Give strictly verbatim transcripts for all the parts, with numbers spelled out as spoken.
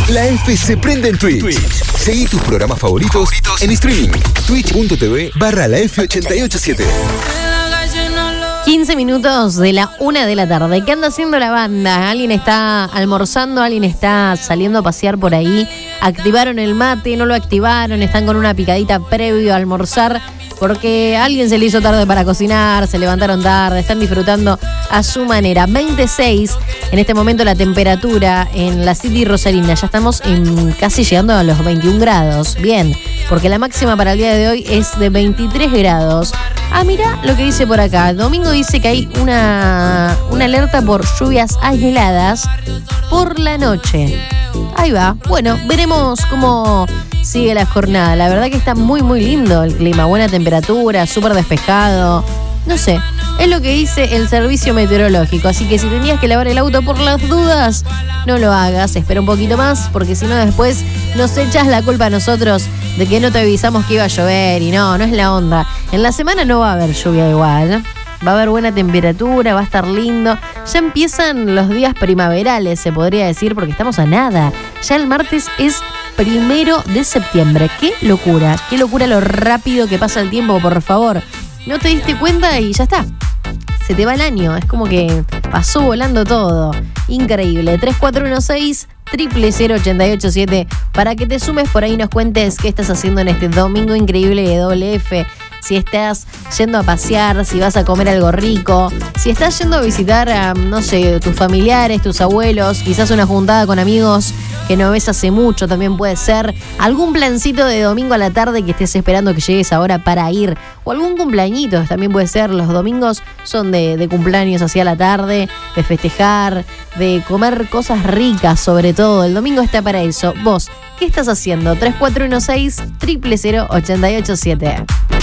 La F se prende en Twitch. Twitch. Seguí tus programas favoritos, favoritos en streaming. Twitch.tv barra la F ochenta y ocho siete. quince minutos de la una de la tarde. ¿Qué anda haciendo la banda? ¿Alguien está almorzando? ¿Alguien está saliendo a pasear por ahí? ¿Activaron el mate? ¿No lo activaron? ¿Están con una picadita previo a almorzar? Porque a alguien se le hizo tarde para cocinar, se levantaron tarde, están disfrutando a su manera. veintiséis en este momento la temperatura en la City Rosarina. Ya estamos en casi llegando a los veintiún grados. Bien, porque la máxima para el día de hoy es de veintitrés grados. Ah, mira lo que dice por acá. Domingo dice que hay una, una alerta por lluvias aisladas por la noche. Ahí va. Bueno, veremos cómo sigue la jornada. La verdad que está muy, muy lindo el clima. Buena temperatura, súper despejado. No sé, es lo que dice el servicio meteorológico. Así que si tenías que lavar el auto por las dudas, no lo hagas. Espera un poquito más, porque si no después nos echas la culpa a nosotros de que no te avisamos que iba a llover. Y no, no es la onda. En la semana no va a haber lluvia igual. Va a haber buena temperatura, va a estar lindo. Ya empiezan los días primaverales, se podría decir, porque estamos a nada. Ya el martes es primero de septiembre. ¡Qué locura! ¡Qué locura lo rápido que pasa el tiempo, por favor! No te diste cuenta y ya está. Se te va el año. Es como que pasó volando todo. Increíble. tres cuatro uno seis, cero cero cero, ocho ocho siete para que te sumes por ahí y nos cuentes qué estás haciendo en este domingo increíble de doble F. Si estás yendo a pasear, si vas a comer algo rico, si estás yendo a visitar a, no sé, tus familiares, tus abuelos, quizás una juntada con amigos que no ves hace mucho, también puede ser. Algún plancito de domingo a la tarde que estés esperando que llegues ahora para ir. O algún cumpleañito, también puede ser. Los domingos son de, de cumpleaños hacia la tarde, de festejar, de comer cosas ricas sobre todo. El domingo está para eso. Vos, ¿qué estás haciendo? tres cuatro uno seis, cero cero cero, ocho ocho siete.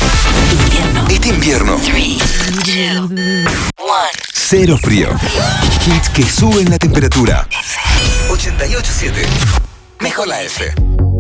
Este invierno, three, two, one. Cero frío. Hits que suben la temperatura. ochenta y ocho siete. Mejor la F.